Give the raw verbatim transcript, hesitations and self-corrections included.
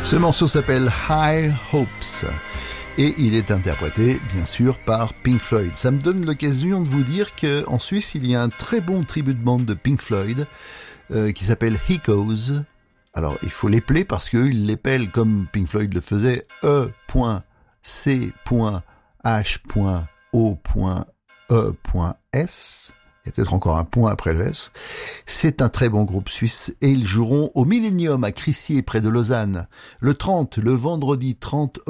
Ce morceau s'appelle High Hopes et il est interprété bien sûr par Pink Floyd. Ça me donne l'occasion de vous dire qu'en Suisse il y a un très bon tribute band de Pink Floyd euh, qui s'appelle Echoes. Alors il faut l'épeler parce qu'ils l'épellent comme Pink Floyd le faisait, E C H O E S. Il y a peut-être encore un point après le S. C'est un très bon groupe suisse et ils joueront au Millennium à Crissier près de Lausanne le trente, le vendredi trente